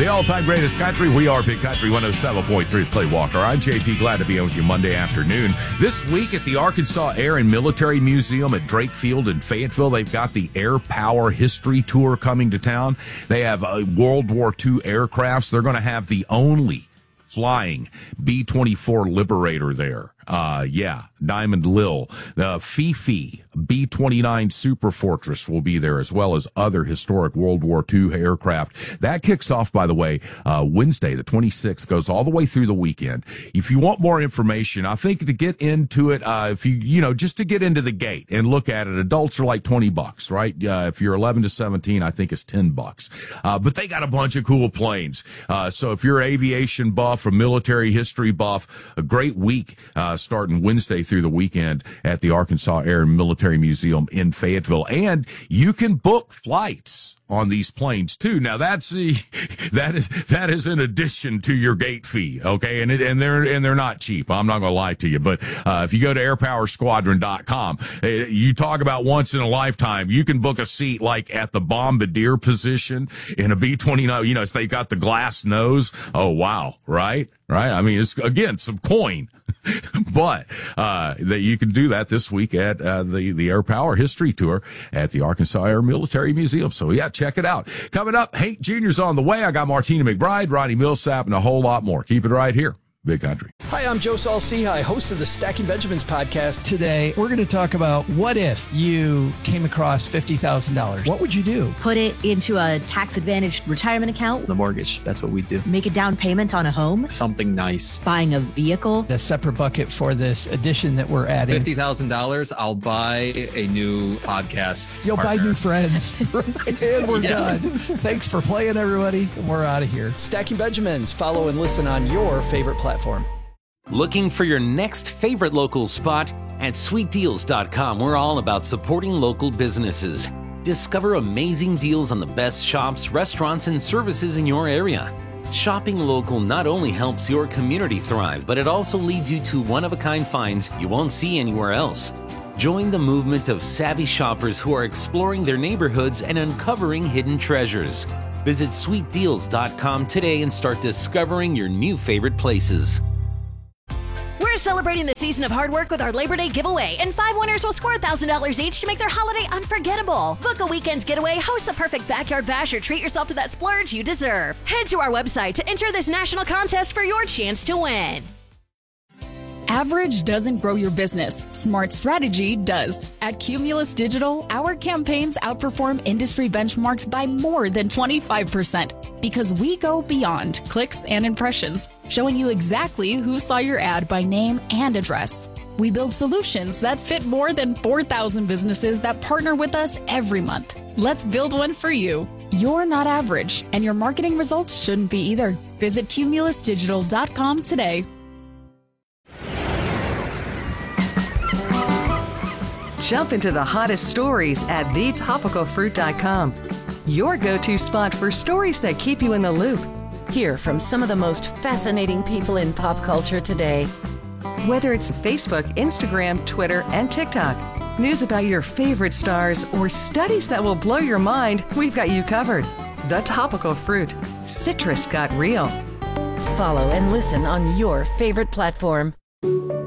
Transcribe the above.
The all-time greatest country. We are Big Country 107.3 Clay Walker. I'm JP. Glad to be on with you Monday afternoon. This week at the Arkansas Air and Military Museum at Drake Field in Fayetteville, they've got the Air Power History Tour coming to town. They have World War II aircrafts. They're going to have the only flying B-24 Liberator there. Diamond Lil. The Fifi B-29 Super Fortress will be there, as well as other historic World War II aircraft. That kicks off, by the way, Wednesday, the 26th, goes all the way through the weekend. If you want more information, I think to get into it, just to get into the gate and look at it, adults are like $20, right? If you're 11 to 17, I think it's $10. But they got a bunch of cool planes. So if you're an aviation buff, a military history buff, a great week, starting Wednesday through the weekend at the Arkansas Air and Military Museum in Fayetteville. And you can book flights on these planes too. Now that is in addition to your gate fee, okay? And they're not cheap. I'm not going to lie to you, but if you go to airpowersquadron.com, you talk about once in a lifetime, you can book a seat like at the bombardier position in a B-29. They've got the glass nose. Oh wow, right? I mean, it's again some coin. But that you can do that this week at the Air Power History Tour at the Arkansas Air Military Museum. So, yeah, check it out. Coming up, Hank Jr.'s on the way. I got Martina McBride, Ronnie Millsap, and a whole lot more. Keep it right here. Big Country. Hi, I'm Joe Saul-Sehy, host of the Stacking Benjamins podcast. Today, we're going to talk about what if you came across $50,000. What would you do? Put it into a tax-advantaged retirement account. The mortgage, that's what we do. Make a down payment on a home. Something nice. Buying a vehicle. A separate bucket for this addition that we're adding. $50,000, I'll buy a new podcast. You'll partner. buy new friends. And we're done. Thanks for playing, everybody. And we're out of here. Stacking Benjamins. Follow and listen on your favorite platform. Looking for your next favorite local spot? At sweetdeals.com, we're all about supporting local businesses. Discover amazing deals on the best shops, restaurants, and services in your area. Shopping local not only helps your community thrive, but it also leads you to one-of-a-kind finds you won't see anywhere else. Join the movement of savvy shoppers who are exploring their neighborhoods and uncovering hidden treasures. Visit sweetdeals.com today and start discovering your new favorite places. We're celebrating the season of hard work with our Labor Day giveaway, and 5 winners will score $1,000 each to make their holiday unforgettable. Book a weekend getaway, host the perfect backyard bash, or treat yourself to that splurge you deserve. Head to our website to enter this national contest for your chance to win. Average doesn't grow your business. Smart strategy does. At Cumulus Digital, our campaigns outperform industry benchmarks by more than 25% because we go beyond clicks and impressions, showing you exactly who saw your ad by name and address. We build solutions that fit more than 4,000 businesses that partner with us every month. Let's build one for you. You're not average, and your marketing results shouldn't be either. Visit cumulusdigital.com today. Jump into the hottest stories at thetopicalfruit.com. Your go-to spot for stories that keep you in the loop. Hear from some of the most fascinating people in pop culture today. Whether it's Facebook, Instagram, Twitter, and TikTok, news about your favorite stars, or studies that will blow your mind, we've got you covered. The Topical Fruit. Citrus got real. Follow and listen on your favorite platform.